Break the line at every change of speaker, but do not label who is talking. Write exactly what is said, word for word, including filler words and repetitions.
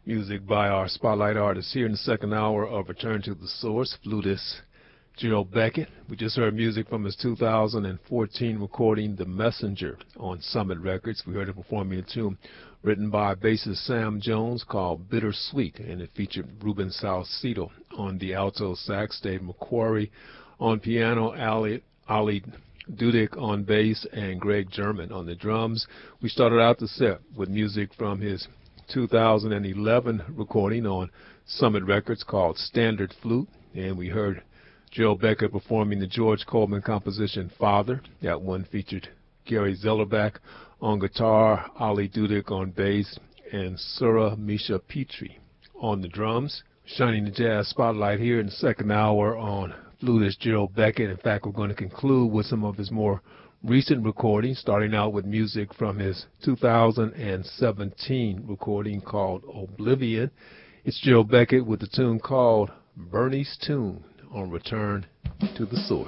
Music by our spotlight artist here in the second hour of Return to the Source, flutist Gerald Beckett. We just heard music from his two thousand fourteen recording, The Messenger, on Summit Records. We heard him performing a tune written by bassist Sam Jones called Bittersweet, and it featured Ruben Salcedo on the alto sax, Dave McQuarrie on piano, Ali, Ali Dudek on bass, and Greg German on the drums. We started out the set with music from his two thousand eleven recording on Summit Records called Standard Flute, and we heard Gerald Beckett performing the George Coleman composition Father. That one featured Gary Zellerback on guitar, Ali Dudek on bass, and Sura Misha Petrie on the drums. Shining the jazz spotlight here in the second hour on flutist Gerald Beckett. In fact, we're going to conclude with some of his more recent recordings, starting out with music from his two thousand seventeen recording called Oblivion. It's Gerald Beckett with the tune called Bernie's Tune on Return to the Source.